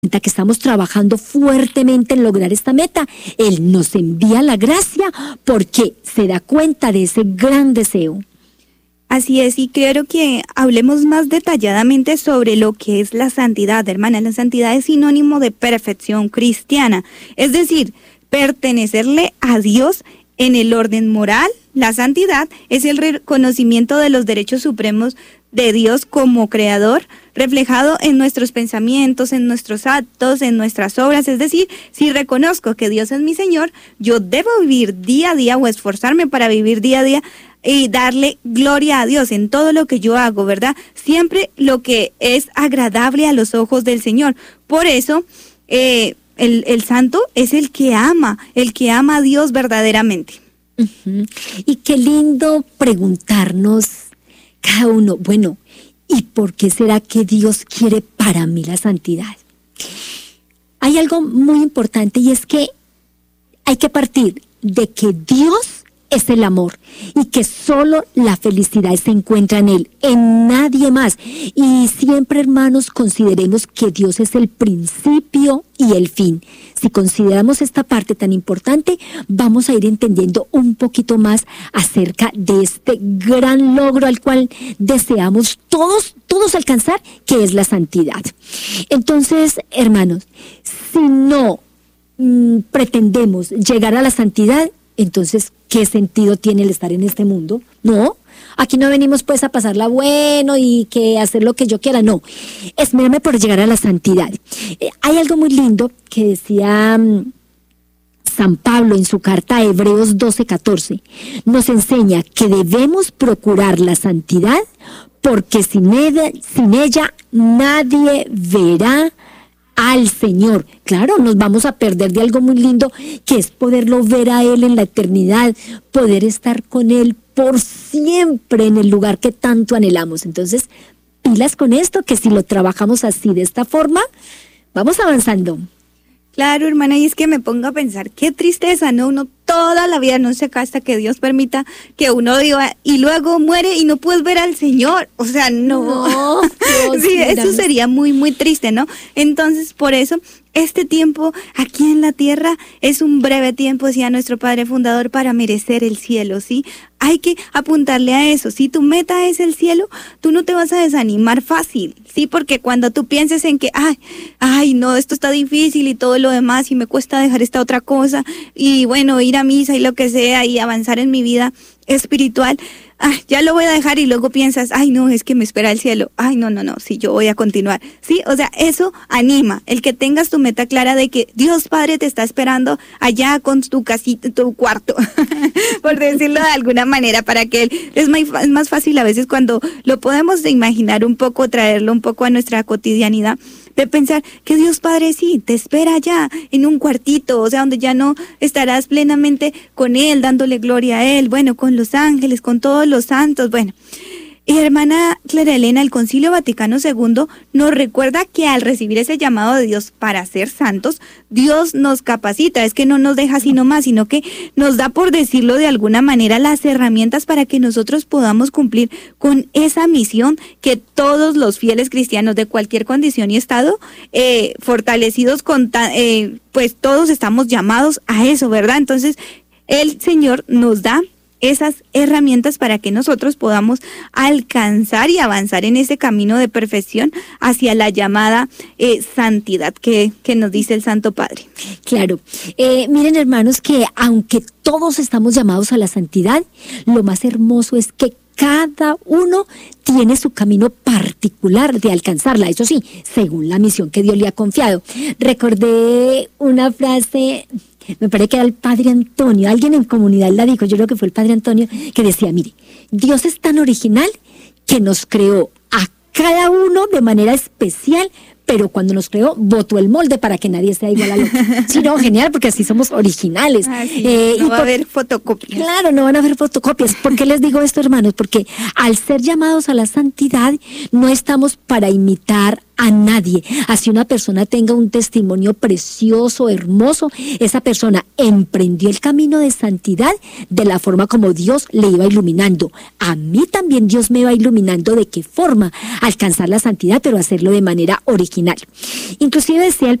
que estamos trabajando fuertemente en lograr esta meta, Él nos envía la gracia porque se da cuenta de ese gran deseo. Así es, y quiero que hablemos más detalladamente sobre lo que es la santidad, hermana. La santidad es sinónimo de perfección cristiana, es decir, pertenecerle a Dios en el orden moral. La santidad es el reconocimiento de los derechos supremos de Dios como creador, reflejado en nuestros pensamientos, en nuestros actos, en nuestras obras. Es decir, si reconozco que Dios es mi Señor, yo debo vivir día a día o esforzarme para vivir día a día y darle gloria a Dios en todo lo que yo hago, ¿verdad? Siempre lo que es agradable a los ojos del Señor. Por eso, el santo es el que ama a Dios verdaderamente. Uh-huh. Y qué lindo preguntarnos cada uno, bueno, ¿y por qué será que Dios quiere para mí la santidad? Hay algo muy importante y es que hay que partir de que Dios es el amor y que solo la felicidad se encuentra en Él, en nadie más. Y siempre, hermanos, consideremos que Dios es el principio y el fin. Si consideramos esta parte tan importante, vamos a ir entendiendo un poquito más acerca de este gran logro al cual deseamos todos alcanzar, que es la santidad. Entonces, hermanos, si no pretendemos llegar a la santidad, entonces, ¿qué sentido tiene el estar en este mundo? No, aquí no venimos pues a pasarla bueno y que hacer lo que yo quiera, no. Esmérame por llegar a la santidad. Hay algo muy lindo que decía San Pablo en su carta a Hebreos 12:14. Nos enseña que debemos procurar la santidad porque sin ella nadie verá al Señor. Claro, nos vamos a perder de algo muy lindo, que es poderlo ver a Él en la eternidad, poder estar con Él por siempre en el lugar que tanto anhelamos. Entonces, pilas con esto, que si lo trabajamos así, de esta forma, vamos avanzando. Claro, hermana, y es que me pongo a pensar, qué tristeza, ¿no? Uno toda la vida no se casa hasta que Dios permita que uno viva y luego muere y no puedes ver al Señor. O sea, no. Dios, sí, eso sería muy, muy triste, ¿no? Entonces, por eso, este tiempo aquí en la tierra es un breve tiempo, decía nuestro Padre Fundador, para merecer el cielo, ¿sí? Hay que apuntarle a eso. Si tu meta es el cielo, tú no te vas a desanimar fácil, ¿sí? Porque cuando tú pienses en que, ay, no, esto está difícil y todo lo demás y me cuesta dejar esta otra cosa y bueno, ir a misa y lo que sea y avanzar en mi vida espiritual, ya lo voy a dejar y luego piensas, ay no, es que me espera el cielo, ay no, sí, yo voy a continuar, sí, o sea, eso anima, el que tengas tu meta clara de que Dios Padre te está esperando allá con tu casita, tu cuarto, por decirlo de alguna manera, para que Él, es más fácil a veces cuando lo podemos imaginar un poco, traerlo un poco a nuestra cotidianidad, de pensar que Dios Padre sí, te espera allá en un cuartito, o sea, donde ya no estarás plenamente con Él, dándole gloria a Él, bueno, con los ángeles, con todos los santos, bueno. Y hermana Clara Elena, el Concilio Vaticano II nos recuerda que al recibir ese llamado de Dios para ser santos, Dios nos capacita, es que no nos deja así nomás, sino que nos da, por decirlo de alguna manera, las herramientas para que nosotros podamos cumplir con esa misión que todos los fieles cristianos de cualquier condición y estado, fortalecidos pues todos estamos llamados a eso, ¿verdad? Entonces, el Señor nos da esas herramientas para que nosotros podamos alcanzar y avanzar en ese camino de perfección hacia la llamada santidad que nos dice el Santo Padre. Claro, miren hermanos que aunque todos estamos llamados a la santidad, lo más hermoso es que cada uno tiene su camino particular de alcanzarla, eso sí, según la misión que Dios le ha confiado. Recordé una frase, me parece que era el Padre Antonio, alguien en comunidad la dijo, yo creo que fue el Padre Antonio, que decía, mire, Dios es tan original que nos creó a cada uno de manera especial, pero cuando nos creó, botó el molde para que nadie sea igual al otro. Sí, no, genial, porque así somos originales. Sí, no va a haber fotocopias. Claro, no van a haber fotocopias. ¿Por qué les digo esto, hermanos? Porque al ser llamados a la santidad, no estamos para imitar a nadie. Así una persona tenga un testimonio precioso, hermoso, esa persona emprendió el camino de santidad de la forma como Dios le iba iluminando. A mí también Dios me va iluminando de qué forma alcanzar la santidad, pero hacerlo de manera original. Inclusive decía el